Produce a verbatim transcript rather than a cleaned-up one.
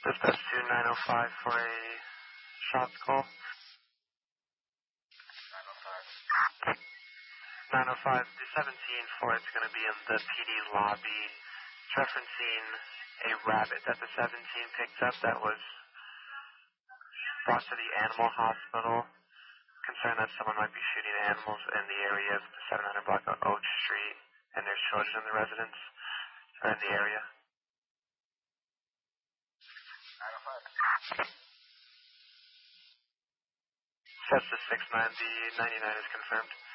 Dispatch to nine oh five for a shots call. nine oh five, the seventeen for it's going to be in the P D lobby. It's referencing a rabbit that the seventeen picked up that was brought to the animal hospital. Concerned that someone might be shooting animals in the area of the seven hundred block of Oak Street, and there's children in the residence or in the area. Sets to six nine, the ninety-nine is confirmed.